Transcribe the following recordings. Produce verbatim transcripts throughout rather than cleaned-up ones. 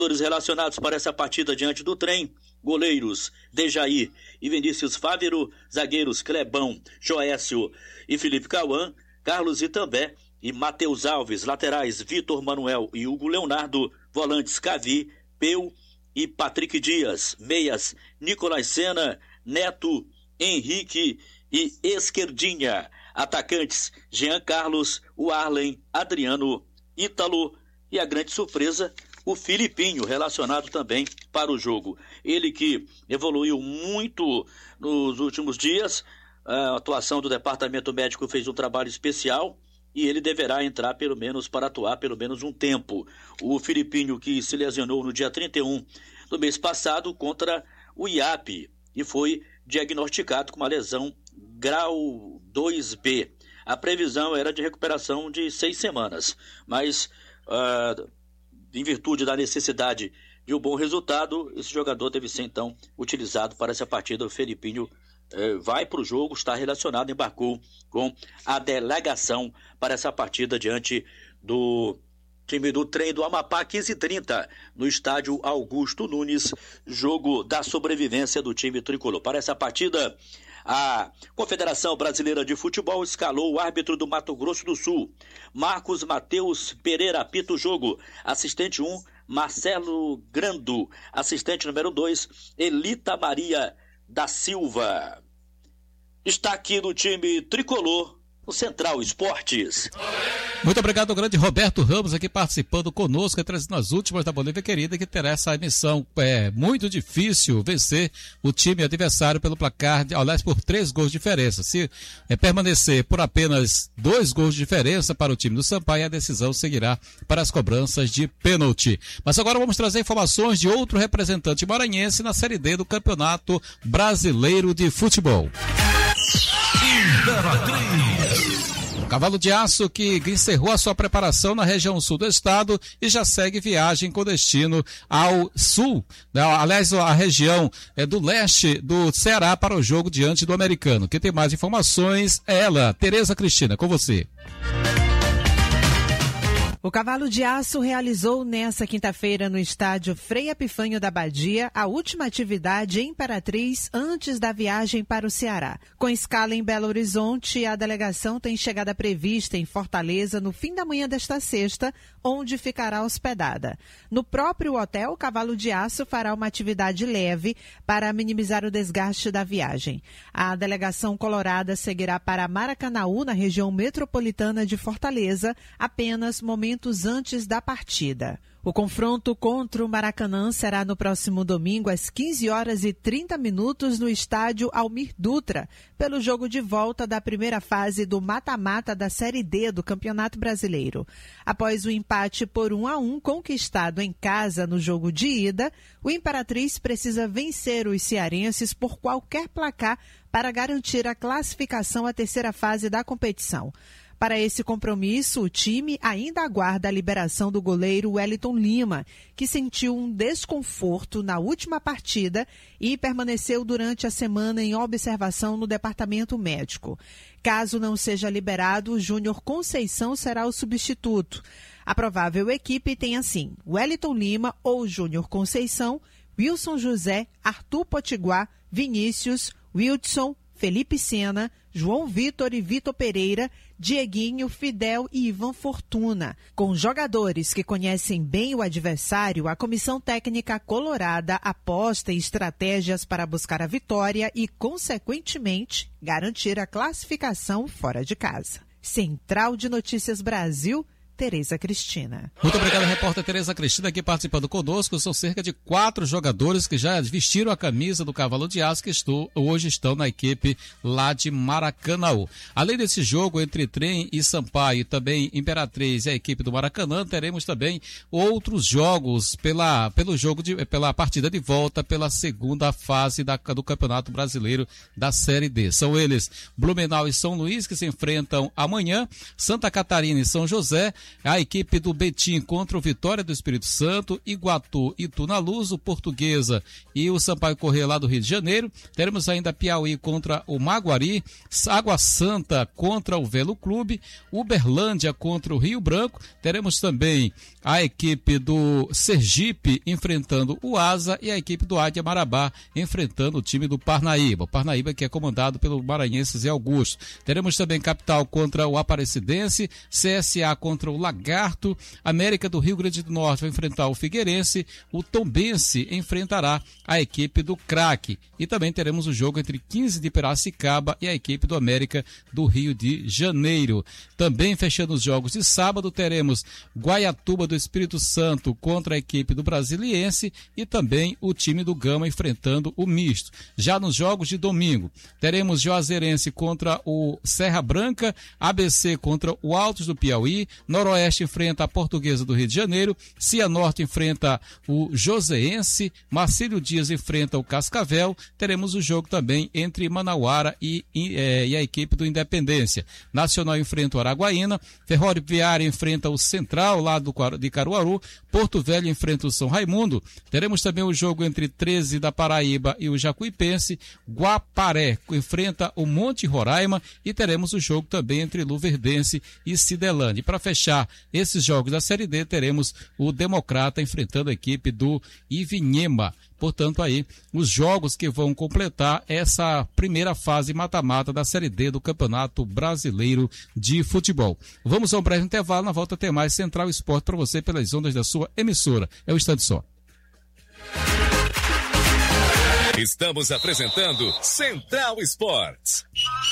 Relacionados para essa partida diante do Trem: goleiros Dejaí e Vinícius Fávero, zagueiros Clebão, Joécio e Felipe Cauã, Carlos Itambé e Matheus Alves, laterais Vitor Manuel e Hugo Leonardo, volantes Cavi, Peu e Patrick Dias, meias Nicolás Sena, Neto, Henrique e Esquerdinha, atacantes Jean Carlos, o Arlen, Adriano, Ítalo e a grande surpresa, o Filipinho, relacionado também para o jogo. Ele que evoluiu muito nos últimos dias, a atuação do departamento médico fez um trabalho especial e ele deverá entrar pelo menos para atuar pelo menos um tempo. O Filipinho, que se lesionou no dia trinta e um do mês passado contra o I A P e foi diagnosticado com uma lesão grau dois B. A previsão era de recuperação de seis semanas, mas uh, em virtude da necessidade de um bom resultado, esse jogador deve ser então utilizado para essa partida. O Felipinho eh, vai para o jogo, está relacionado, embarcou com a delegação para essa partida diante do time do Trem do Amapá, quinze e trinta, no estádio Augusto Nunes, jogo da sobrevivência do time tricolor. Para essa partida, a Confederação Brasileira de Futebol escalou o árbitro do Mato Grosso do Sul, Marcos Mateus Pereira, apita o jogo. Assistente um, Marcelo Grando. Assistente número dois, Elita Maria da Silva. Está aqui no time tricolor, o Central Esportes. Muito obrigado ao grande Roberto Ramos aqui participando conosco, trazendo as últimas da Bolívia Querida, que terá essa emissão. É muito difícil vencer o time adversário pelo placar, de, aliás, por três gols de diferença. Se é, permanecer por apenas dois gols de diferença para o time do Sampaio, a decisão seguirá para as cobranças de pênalti. Mas agora vamos trazer informações de outro representante maranhense na Série D do Campeonato Brasileiro de Futebol. Imperatriz. Cavalo de Aço, que encerrou a sua preparação na região sul do estado e já segue viagem com destino ao sul, aliás, a região é do leste do Ceará para o jogo diante do Americano. Quem tem mais informações é ela, Tereza Cristina, com você. O Cavalo de Aço realizou nesta quinta-feira no estádio Frei Epifânio da Badia a última atividade em Imperatriz antes da viagem para o Ceará. Com escala em Belo Horizonte, a delegação tem chegada prevista em Fortaleza no fim da manhã desta sexta, onde ficará hospedada. No próprio hotel, o Cavalo de Aço fará uma atividade leve para minimizar o desgaste da viagem. A delegação colorada seguirá para Maracanaú, na região metropolitana de Fortaleza, apenas momentos antes da partida. O confronto contra o Maracanã será no próximo domingo às quinze horas e trinta minutos no estádio Almir Dutra, pelo jogo de volta da primeira fase do mata-mata da Série D do Campeonato Brasileiro. Após o empate por um a um conquistado em casa no jogo de ida, o Imperatriz precisa vencer os cearenses por qualquer placar para garantir a classificação à terceira fase da competição. Para esse compromisso, o time ainda aguarda a liberação do goleiro Wellington Lima, que sentiu um desconforto na última partida e permaneceu durante a semana em observação no departamento médico. Caso não seja liberado, o Júnior Conceição será o substituto. A provável equipe tem assim: Wellington Lima ou Júnior Conceição, Wilson José, Arthur Potiguar, Vinícius, Wilson, Felipe Sena, João Vitor e Vitor Pereira, Dieguinho, Fidel e Ivan Fortuna. Com jogadores que conhecem bem o adversário, a comissão técnica colorada aposta em estratégias para buscar a vitória e, consequentemente, garantir a classificação fora de casa. Central de Notícias Brasil, Tereza Cristina. Muito obrigado, repórter Tereza Cristina, aqui participando conosco. São cerca de quatro jogadores que já vestiram a camisa do Cavalo de Aço, que estou, hoje estão na equipe lá de Maracanaú. Além desse jogo entre Trem e Sampaio, e também Imperatriz e a equipe do Maracanã, teremos também outros jogos pela, pelo jogo de, pela partida de volta pela segunda fase da, do Campeonato Brasileiro da Série D. São eles Blumenau e São Luís, que se enfrentam amanhã, Santa Catarina e São José, a equipe do Betim contra o Vitória do Espírito Santo, Iguatu e Tunaluz, o Portuguesa e o Sampaio Corrêa lá do Rio de Janeiro. Teremos ainda Piauí contra o Maguari, Água Santa contra o Velo Clube, Uberlândia contra o Rio Branco. Teremos também a equipe do Sergipe enfrentando o Asa e a equipe do Águia Marabá enfrentando o time do Parnaíba. O Parnaíba que é comandado pelo maranhense Zé Augusto. Teremos também Capital contra o Aparecidense, C S A contra o Lagarto, América do Rio Grande do Norte vai enfrentar o Figueirense, o Tombense enfrentará a equipe do Craque. E também teremos o jogo entre quinze de Piracicaba e a equipe do América do Rio de Janeiro. Também fechando os jogos de sábado, teremos Guaiatuba do Espírito Santo contra a equipe do Brasiliense e também o time do Gama enfrentando o Misto. Já nos jogos de domingo, teremos Juazeirense contra o Serra Branca, A B C contra o Altos do Piauí, Noroeste enfrenta a Portuguesa do Rio de Janeiro, Cianorte enfrenta o Joseense, Marcílio Dias enfrenta o Cascavel. Teremos o jogo também entre Manauara e, e, é, e a equipe do Independência. Nacional enfrenta o Araguaína, Ferroviária enfrenta o Central lá do, de Caruaru, Porto Velho enfrenta o São Raimundo. Teremos também o jogo entre treze da Paraíba e o Jacuipense, Guaparé enfrenta o Monte Roraima e teremos o jogo também entre Luverdense e Cidelândia. E para fechar esses jogos da Série D, teremos o Democrata enfrentando a equipe do Ivinhema. Portanto, aí, os jogos que vão completar essa primeira fase mata-mata da Série D do Campeonato Brasileiro de Futebol. Vamos a um breve intervalo, na volta tem mais Central Esporte para você pelas ondas da sua emissora. É um instante só. Estamos apresentando Central Esportes.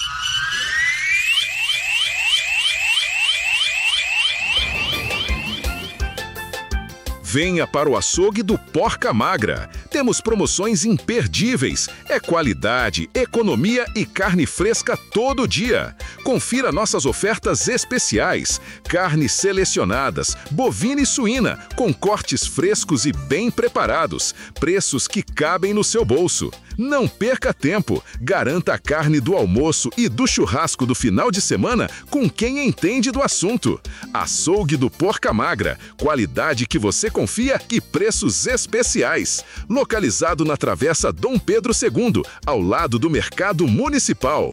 Venha para o açougue do Porca Magra. Temos promoções imperdíveis. É qualidade, economia e carne fresca todo dia. Confira nossas ofertas especiais. Carnes selecionadas, bovina e suína, com cortes frescos e bem preparados. Preços que cabem no seu bolso. Não perca tempo. Garanta a carne do almoço e do churrasco do final de semana com quem entende do assunto. Açougue do Porca Magra. Qualidade que você confia e preços especiais. Localizado na Travessa Dom Pedro segundo, ao lado do Mercado Municipal.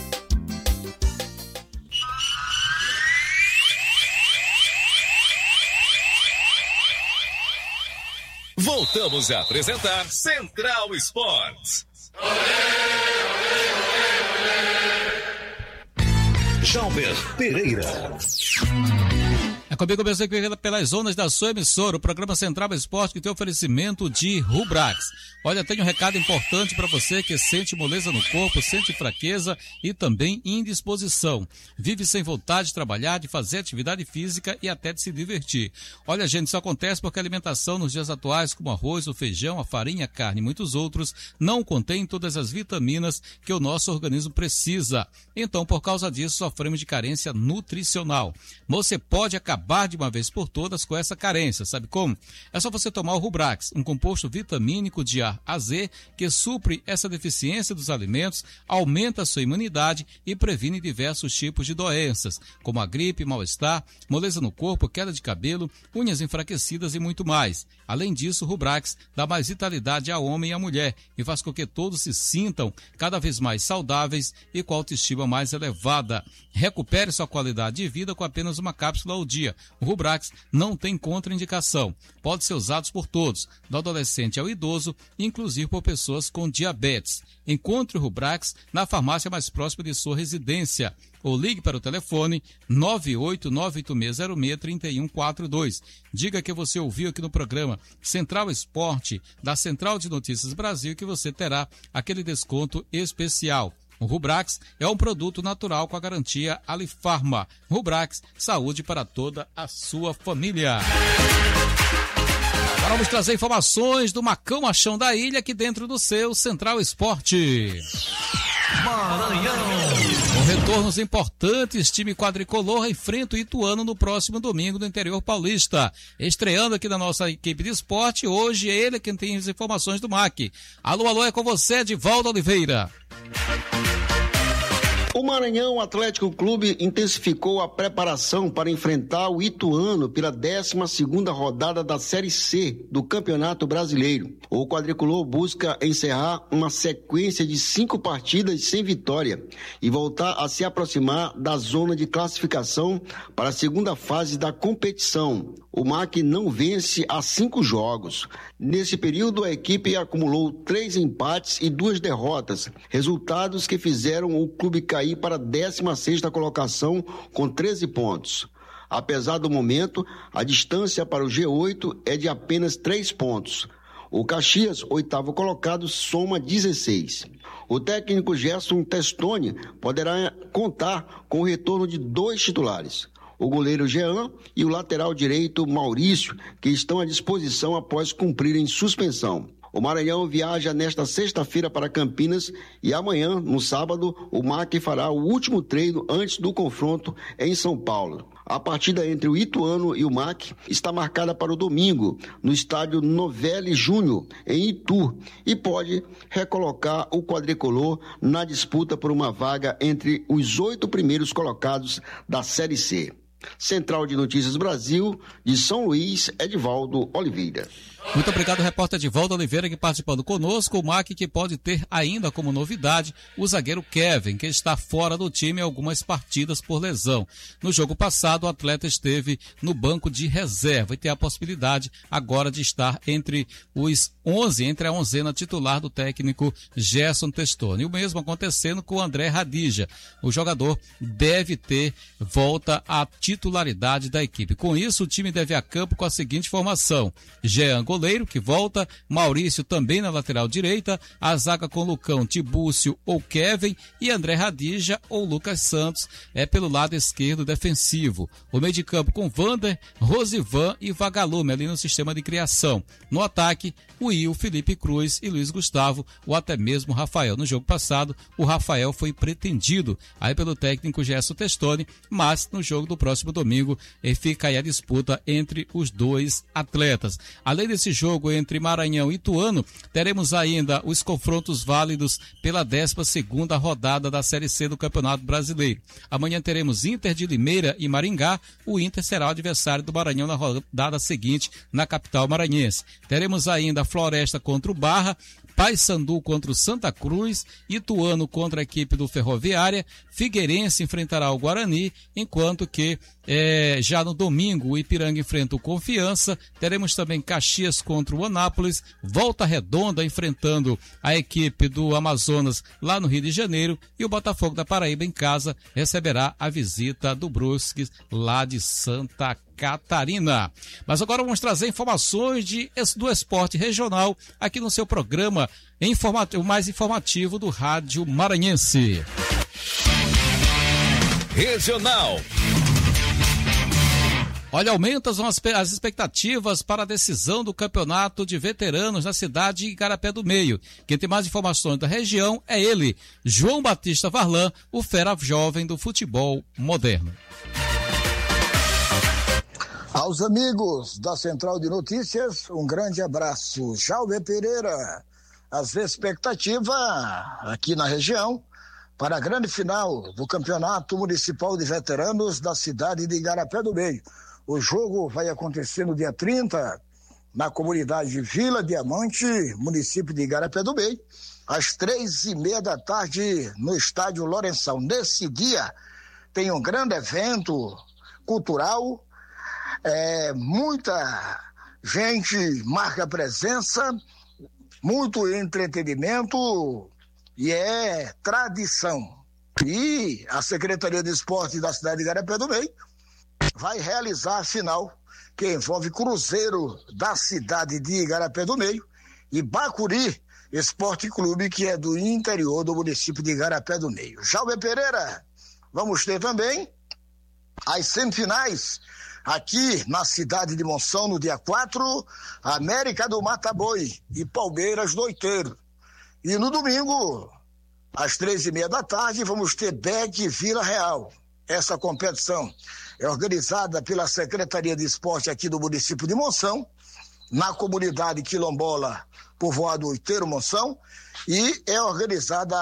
Voltamos a apresentar Central Esportes. Jalber Pereira. É comigo mesmo aqui pelas ondas da sua emissora, o programa Central Esporte, que tem oferecimento de Rubrax. Olha, tem um recado importante para você que sente moleza no corpo, sente fraqueza e também indisposição. Vive sem vontade de trabalhar, de fazer atividade física e até de se divertir. Olha, gente, isso acontece porque a alimentação nos dias atuais, como arroz, o feijão, a farinha, a carne e muitos outros, não contém todas as vitaminas que o nosso organismo precisa. Então, por causa disso, sofremos de carência nutricional. Você pode acabar de uma vez por todas com essa carência, sabe como? É só você tomar o Rubrax, um composto vitamínico de A a Z que supre essa deficiência dos alimentos, aumenta a sua imunidade e previne diversos tipos de doenças, como a gripe, mal-estar, moleza no corpo, queda de cabelo, unhas enfraquecidas e muito mais. Além disso, o Rubrax dá mais vitalidade ao homem e à mulher e faz com que todos se sintam cada vez mais saudáveis e com a autoestima mais elevada. Recupere sua qualidade de vida com apenas uma cápsula ao dia. O Rubrax não tem contraindicação. Pode ser usado por todos, do adolescente ao idoso, inclusive por pessoas com diabetes. Encontre o Rubrax na farmácia mais próxima de sua residência ou ligue para o telefone nove oito nove oito seis zero seis três um quatro dois. Diga que você ouviu aqui no programa Central Esporte da Central de Notícias Brasil que você terá aquele desconto especial. O Rubrax é um produto natural com a garantia Alifarma. Rubrax, saúde para toda a sua família. Agora vamos trazer informações do Macão Machão da Ilha aqui dentro do seu Central Esporte. Maranhão. Com retornos importantes, time quadricolor enfrenta o Ituano no próximo domingo no interior paulista. Estreando aqui na nossa equipe de esporte, hoje é ele quem tem as informações do M A C. Alô, alô, é com você, Edivaldo Oliveira. O Maranhão Atlético Clube intensificou a preparação para enfrentar o Ituano pela décima segunda rodada da Série C do Campeonato Brasileiro. O quadricolor busca encerrar uma sequência de cinco partidas sem vitória e voltar a se aproximar da zona de classificação para a segunda fase da competição. O M A C não vence há cinco jogos. Nesse período, a equipe acumulou três empates e duas derrotas, resultados que fizeram o clube cair para a décima sexta colocação com treze pontos. Apesar do momento, a distância para o G oito é de apenas três pontos. O Caxias, oitavo colocado, soma dezesseis. O técnico Gerson Testoni poderá contar com o retorno de dois titulares, o goleiro Jean e o lateral direito Maurício, que estão à disposição após cumprirem suspensão. O Maranhão viaja nesta sexta-feira para Campinas e amanhã, no sábado, o M A C fará o último treino antes do confronto em São Paulo. A partida entre o Ituano e o M A C está marcada para o domingo, no estádio Novelli Júnior, em Itu, e pode recolocar o quadricolor na disputa por uma vaga entre os oito primeiros colocados da Série C. Central de Notícias Brasil, de São Luís, Edivaldo Oliveira. Muito obrigado, repórter Edivaldo Oliveira, que participando conosco. O M A C que pode ter ainda como novidade o zagueiro Kevin, que está fora do time em algumas partidas por lesão. No jogo passado, o atleta esteve no banco de reserva e tem a possibilidade agora de estar entre os onze, entre a onzena titular do técnico Gerson Testoni. O mesmo acontecendo com o André Radija. O jogador deve ter volta à titularidade da equipe. Com isso, o time deve ir a campo com a seguinte formação: Jean goleiro, que volta, Maurício também na lateral direita, a zaga com Lucão, Tibúcio ou Kevin e André Radija ou Lucas Santos é pelo lado esquerdo defensivo. O meio de campo com Vander, Rosivan e Vagalume ali no sistema de criação. No ataque, o Will, Felipe Cruz e Luiz Gustavo ou até mesmo Rafael. No jogo passado, o Rafael foi pretendido aí pelo técnico Gerson Testoni, mas no jogo do próximo domingo fica aí a disputa entre os dois atletas. Além desse jogo entre Maranhão e Ituano, teremos ainda os confrontos válidos pela décima segunda rodada da Série C do Campeonato Brasileiro. Amanhã teremos Inter de Limeira e Maringá. O Inter será o adversário do Maranhão na rodada seguinte na capital maranhense. Teremos ainda Floresta contra o Barra, Paysandu contra o Santa Cruz, Ituano contra a equipe do Ferroviária, Figueirense enfrentará o Guarani, enquanto que é, já no domingo o Ipiranga enfrenta o Confiança. Teremos também Caxias contra o Anápolis, Volta Redonda enfrentando a equipe do Amazonas lá no Rio de Janeiro, e o Botafogo da Paraíba em casa receberá a visita do Brusque lá de Santa Catarina. Mas agora vamos trazer informações de, do esporte regional aqui no seu programa informativo, mais informativo do Rádio Maranhense. Regional. Olha, aumentam as expectativas para a decisão do campeonato de veteranos na cidade de Igarapé do Meio. Quem tem mais informações da região é ele, João Batista Varlan, o fera jovem do futebol moderno. Aos amigos da Central de Notícias, um grande abraço. Jaume Pereira, as expectativas aqui na região para a grande final do Campeonato Municipal de Veteranos da cidade de Igarapé do Meio. O jogo vai acontecer no dia trinta, na comunidade Vila Diamante, município de Igarapé do Meio, às três e meia da tarde no estádio Lourenção. Nesse dia tem um grande evento cultural. É, muita gente marca presença, muito entretenimento e é tradição. E a Secretaria de Esporte da cidade de Igarapé do Meio vai realizar a final que envolve Cruzeiro da cidade de Igarapé do Meio e Bacuri Esporte Clube, que é do interior do município de Igarapé do Meio. Jaume Pereira, vamos ter também as semifinais aqui na cidade de Monção, no dia quatro, América do Mataboi e Palmeiras do Oiteiro. E no domingo, às três e meia da tarde, vamos ter B E C Vila Real. Essa competição é organizada pela Secretaria de Esporte aqui do município de Monção, na comunidade quilombola Povoado Oiteiro Monção, e é organizada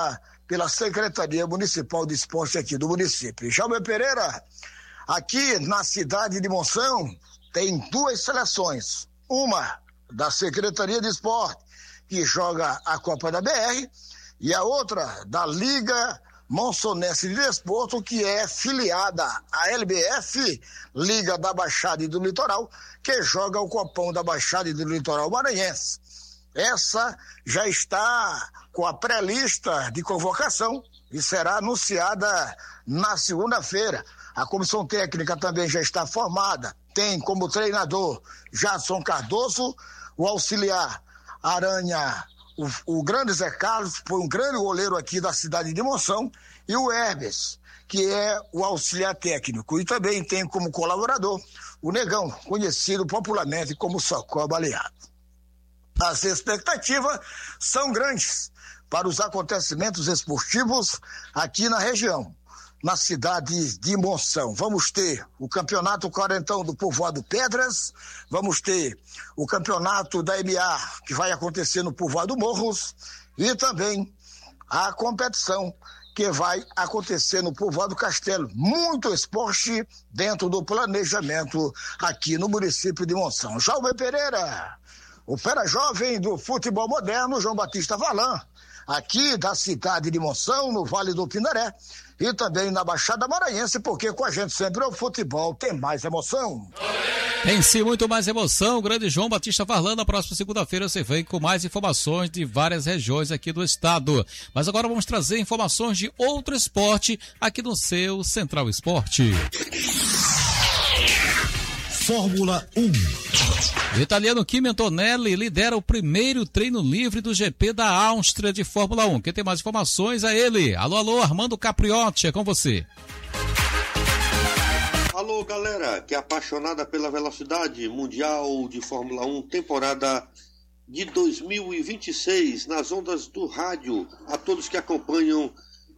pela Secretaria Municipal de Esporte aqui do município. Jalber Pereira, aqui na cidade de Monção, tem duas seleções. Uma da Secretaria de Esporte, que joga a Copa da B R, e a outra da Liga Monçonense de Desporto, que é filiada à L B F, Liga da Baixada e do Litoral, que joga o Copão da Baixada e do Litoral Maranhense. Essa já está com a pré-lista de convocação e será anunciada na segunda-feira. A comissão técnica também já está formada. Tem como treinador Jadson Cardoso, o auxiliar Aranha, o, o grande Zé Carlos, foi um grande goleiro aqui da cidade de Monção, e o Herbes, que é o auxiliar técnico. E também tem como colaborador o Negão, conhecido popularmente como Socó Baleado. As expectativas são grandes para os acontecimentos esportivos aqui na região. Na cidade de Monção, vamos ter o campeonato quarentão do Povoado Pedras, vamos ter o campeonato da M A, que vai acontecer no Povoado Morros, e também a competição que vai acontecer no Povoado Castelo. Muito esporte dentro do planejamento aqui no município de Monção. Jalber Pereira, o fera jovem do futebol moderno, João Batista Valan, aqui da cidade de Monção, no Vale do Pindaré, e também na Baixada Maranhense, porque com a gente sempre o futebol tem mais emoção. Tem sim muito mais emoção. O grande João Batista Varlan, na próxima segunda-feira você vem com mais informações de várias regiões aqui do estado. Mas agora vamos trazer informações de outro esporte aqui no seu Central Esporte. Fórmula um. O italiano Kimi Antonelli lidera o primeiro treino livre do G P da Áustria de Fórmula um. Quem tem mais informações é ele. Alô, alô, Armando Capriotti, é com você. Alô, galera, que é apaixonada pela velocidade mundial de Fórmula um, temporada de dois mil e vinte e seis, nas ondas do rádio, a todos que acompanham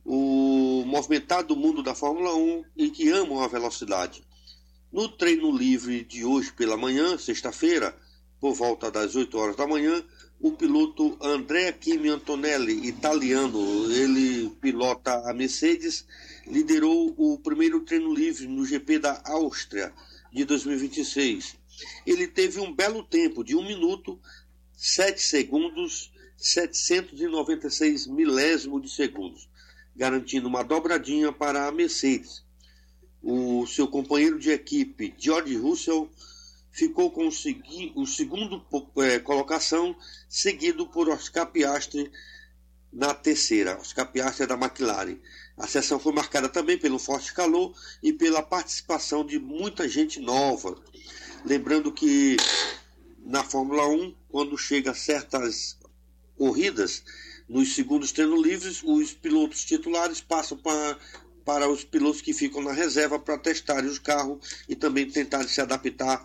o movimentado mundo da Fórmula um e que amam a velocidade. No treino livre de hoje pela manhã, sexta-feira, por volta das oito horas da manhã, o piloto Andrea Kimi Antonelli, italiano, ele pilota a Mercedes, liderou o primeiro treino livre no G P da Áustria de dois mil e vinte e seis. Ele teve um belo tempo de um minuto, sete segundos, setecentos e noventa e seis milésimos de segundos, garantindo uma dobradinha para a Mercedes. O seu companheiro de equipe, George Russell, ficou com o, segui- o segundo é, colocação, seguido por Oscar Piastri na terceira. Oscar Piastri é da McLaren. A sessão foi marcada também pelo forte calor e pela participação de muita gente nova. Lembrando que na Fórmula um, quando chega a certas corridas, nos segundos treinos livres, os pilotos titulares passam para... para os pilotos que ficam na reserva para testarem os carros e também tentarem se adaptar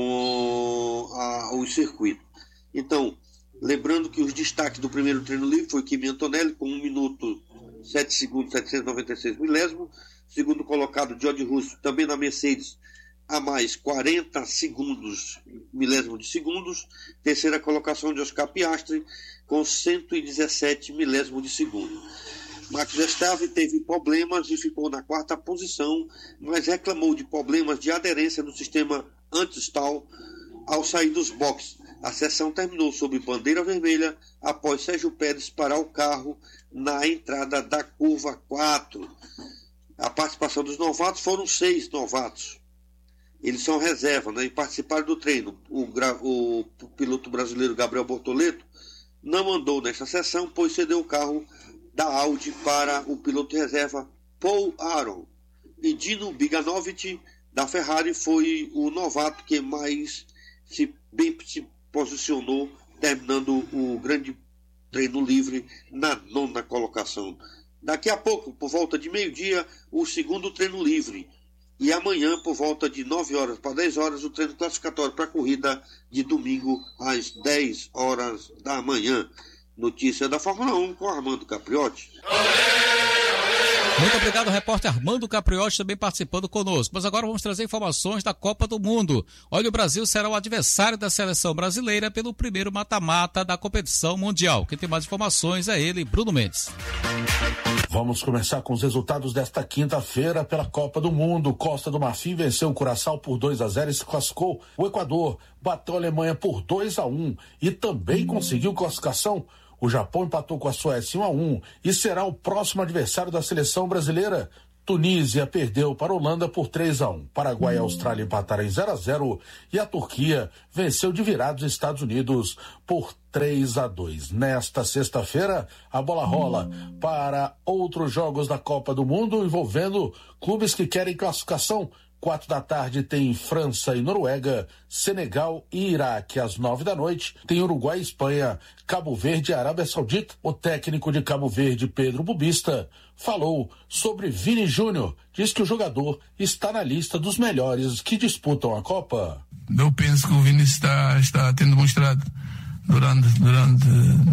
com a, o circuito. Então, lembrando que os destaques do primeiro treino livre foi Kimi Antonelli com um minuto, sete segundos, setecentos e noventa e seis milésimos. Segundo colocado, George Russell, também na Mercedes, a mais quarenta segundos, milésimos de segundos. Terceira colocação de Oscar Piastri, com cento e dezessete milésimos de segundo. Max Verstappen teve problemas e ficou na quarta posição, mas reclamou de problemas de aderência no sistema anti-stall ao sair dos boxes. A sessão terminou sob bandeira vermelha após Sérgio Pérez parar o carro na entrada da curva quatro. A participação dos novatos foram seis novatos. Eles são reserva, né, e participaram do treino. O, o, o piloto brasileiro Gabriel Bortoleto não andou nesta sessão, pois cedeu o carro da Audi para o piloto reserva Paul Aron. E Dino Biganovic, da Ferrari, foi o novato que mais se, bem se posicionou, terminando o grande treino livre na nona colocação. Daqui a pouco, por volta de meio-dia, o segundo treino livre. E amanhã, por volta de nove horas para dez horas, o treino classificatório para a corrida de domingo às dez horas da manhã. Notícia da Fórmula um com Armando Capriotti. Muito obrigado, repórter Armando Capriotti, também participando conosco. Mas agora vamos trazer informações da Copa do Mundo. Olha, o Brasil será o adversário da seleção brasileira pelo primeiro mata-mata da competição mundial. Quem tem mais informações é ele, Bruno Mendes. Vamos começar com os resultados desta quinta-feira pela Copa do Mundo. Costa do Marfim venceu o Curaçao por dois a zero e se classificou. O Equador bateu a Alemanha por dois a um e também conseguiu classificação. O Japão empatou com a Suécia um a um e será o próximo adversário da seleção brasileira. Tunísia perdeu para a Holanda por três a um. Paraguai e Austrália empataram em zero a zero e a Turquia venceu de virada os Estados Unidos por três a dois. Nesta sexta-feira, a bola rola para outros jogos da Copa do Mundo envolvendo clubes que querem classificação. Quatro da tarde tem França e Noruega, Senegal e Iraque. Às nove da noite tem Uruguai e Espanha, Cabo Verde e Arábia Saudita. O técnico de Cabo Verde, Pedro Bubista, falou sobre Vini Júnior. Diz que o jogador está na lista dos melhores que disputam a Copa. Eu penso que o Vini está, está tendo mostrado durante, durante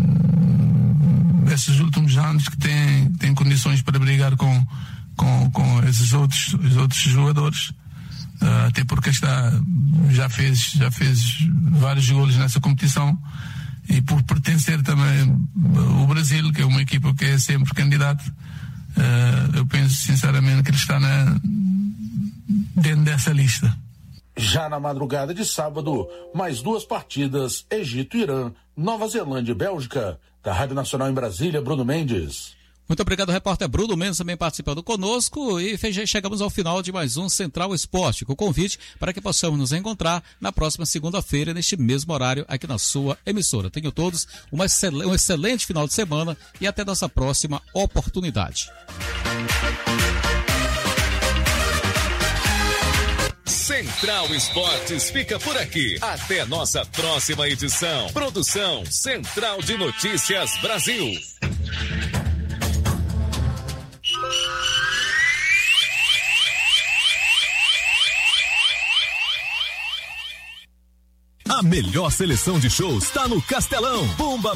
esses últimos anos que tem, tem condições para brigar com Com, com esses outros, os outros jogadores, uh, até porque está, já fez, já fez vários golos nessa competição e por pertencer também o Brasil, que é uma equipa que é sempre candidato, uh, eu penso sinceramente que ele está na, dentro dessa lista. Já na madrugada de sábado, mais duas partidas, Egito e Irã, Nova Zelândia e Bélgica. Da Rádio Nacional em Brasília, Bruno Mendes. Muito obrigado, repórter Bruno Mendes, também participando conosco, e chegamos ao final de mais um Central Esporte, com o convite para que possamos nos encontrar na próxima segunda-feira, neste mesmo horário, aqui na sua emissora. Tenham todos uma excel- um excelente final de semana e até nossa próxima oportunidade. Central Esportes fica por aqui. Até nossa próxima edição. Produção Central de Notícias Brasil. A melhor seleção de shows está no Castelão. Bomba